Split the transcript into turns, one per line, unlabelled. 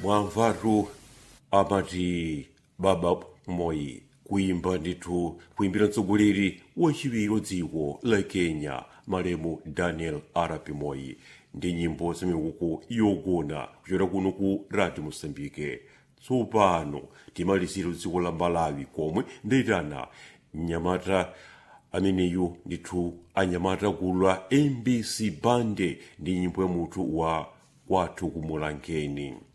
mwamvatu amati Baba Moyi kuimba ndithu kuimbira mtsogoleri wachiwiri dziko la Kenya malemu Daniel Arap Moi ndi nyimbo zimekuku yogona kuchokera kuno ku Radio Mozambique. Tsopano timalizira dziko la Malawi komwe nditana mnyamata ameneyu ndithu anyamata gulu la MBC Bande ndi nyimbo ya mutu wa kwathu kumulangeni.